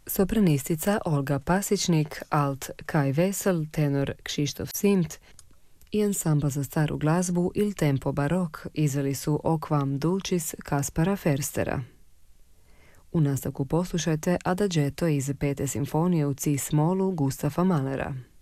Sopranistica Olga Pasičnik, alt Kaj Vesel, tenor Kšištof Simt i ansambl za staru glazbu Il Tempo Barok izveli su O Quam Dulcis Kaspara Ferstera. U nastavku poslušajte Adagetto iz 5. simfonije u C smolu Gustafa Mahlera.